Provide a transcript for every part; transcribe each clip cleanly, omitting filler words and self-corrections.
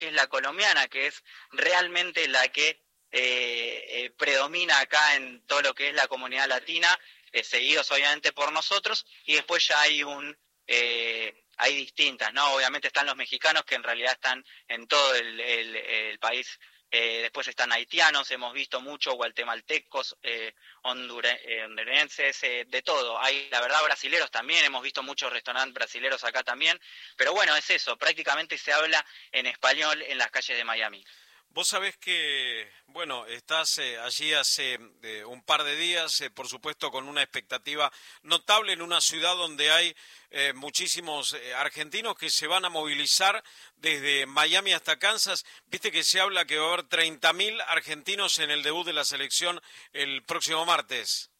es la colombiana, que es realmente la que predomina acá en todo lo que es la comunidad latina, seguidos obviamente por nosotros, y después ya hay distintas, ¿no? Obviamente están los mexicanos que en realidad están en todo el país. Después están haitianos, hemos visto mucho, guatemaltecos, hondurenses, de todo. Hay, la verdad, brasileros también, hemos visto muchos restaurantes brasileros acá también. Pero bueno, es eso, prácticamente se habla en español en las calles de Miami. Vos sabés que, bueno, estás allí hace un par de días, por supuesto con una expectativa notable en una ciudad donde hay muchísimos argentinos que se van a movilizar desde Miami hasta Kansas. Viste que se habla que va a haber 30.000 argentinos en el debut de la selección el próximo martes.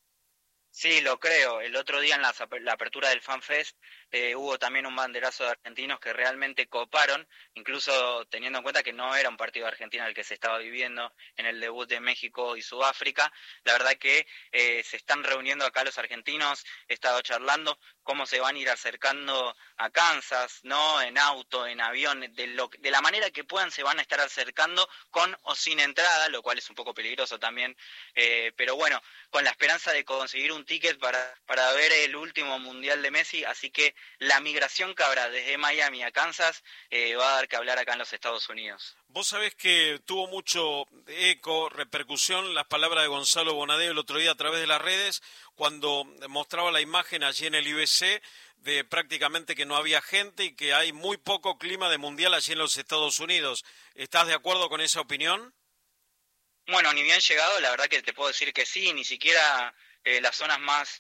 Sí, lo creo. El otro día en la apertura del FanFest hubo también un banderazo de argentinos que realmente coparon, incluso teniendo en cuenta que no era un partido de Argentina el que se estaba viviendo en el debut de México y Sudáfrica. La verdad que se están reuniendo acá los argentinos, he estado charlando cómo se van a ir acercando a Kansas, ¿no? En auto, en avión, de la manera que puedan se van a estar acercando con o sin entrada, lo cual es un poco peligroso también, pero bueno, con la esperanza de conseguir un ticket para ver el último Mundial de Messi, así que la migración que habrá desde Miami a Kansas va a dar que hablar acá en los Estados Unidos. Vos sabés que tuvo mucho eco, repercusión las palabras de Gonzalo Bonadeo el otro día a través de las redes, cuando mostraba la imagen allí en el IBC de prácticamente que no había gente y que hay muy poco clima de mundial allí en los Estados Unidos. ¿Estás de acuerdo con esa opinión? Bueno, ni bien llegado, la verdad que te puedo decir que sí, ni siquiera las zonas más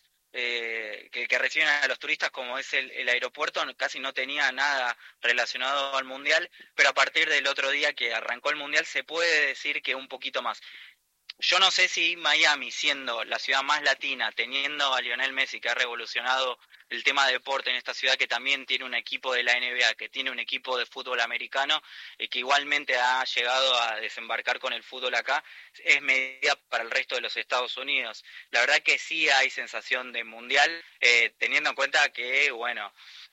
que reciben a los turistas, como es el aeropuerto, casi no tenía nada relacionado al Mundial, pero a partir del otro día que arrancó el Mundial se puede decir que un poquito más. Yo no sé si Miami, siendo la ciudad más latina, teniendo a Lionel Messi, que ha revolucionado el tema de deporte en esta ciudad, que también tiene un equipo de la NBA, que tiene un equipo de fútbol americano, que igualmente ha llegado a desembarcar con el fútbol acá, es medida para el resto de los Estados Unidos. La verdad que sí hay sensación de mundial, teniendo en cuenta que, bueno,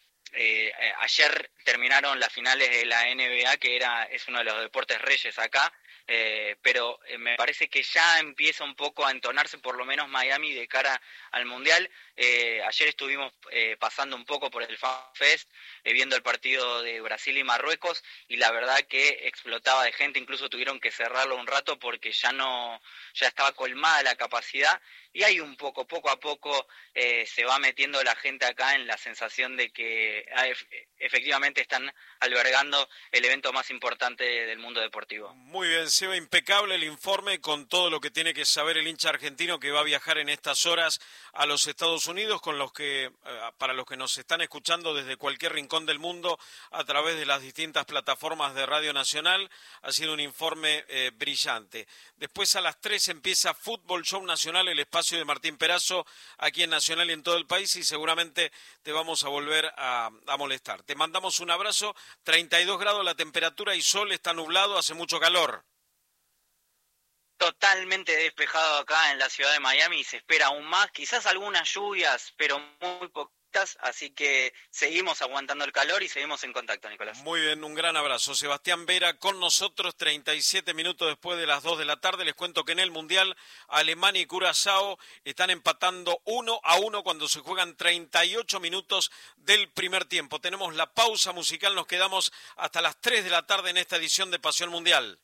ayer terminaron las finales de la NBA, que es uno de los deportes reyes acá, pero me parece que ya empieza un poco a entonarse por lo menos Miami de cara al Mundial. Ayer estuvimos pasando un poco por el Fan Fest, viendo el partido de Brasil y Marruecos, y la verdad que explotaba de gente, incluso tuvieron que cerrarlo un rato porque ya estaba colmada la capacidad, y hay un poco a poco se va metiendo la gente acá en la sensación de que efectivamente están albergando el evento más importante del mundo deportivo. Muy bien, Seba, impecable el informe con todo lo que tiene que saber el hincha argentino que va a viajar en estas horas a los Estados Unidos, para los que nos están escuchando desde cualquier rincón del mundo a través de las distintas plataformas de Radio Nacional. Ha sido un informe brillante. Después a las 3 empieza Fútbol Show Nacional, el espacio de Martín Perazo, aquí en Nacional y en todo el país, y seguramente te vamos a volver a molestar. Te mandamos un abrazo, 32 grados la temperatura y sol, está nublado, hace mucho calor. Totalmente despejado acá en la ciudad de Miami y se espera aún más, quizás algunas lluvias, pero muy poquitas, así que seguimos aguantando el calor y seguimos en contacto, Nicolás. Muy bien, un gran abrazo. Sebastián Vera con nosotros, 37 minutos después de las 2 de la tarde. Les cuento que en el Mundial Alemania y Curazao están empatando 1-1 cuando se juegan 38 minutos del primer tiempo. Tenemos la pausa musical, nos quedamos hasta las 3 de la tarde en esta edición de Pasión Mundial.